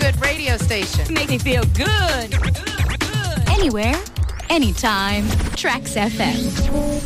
feel-good radio station. Make me feel good. Anywhere, anytime. Trax FM.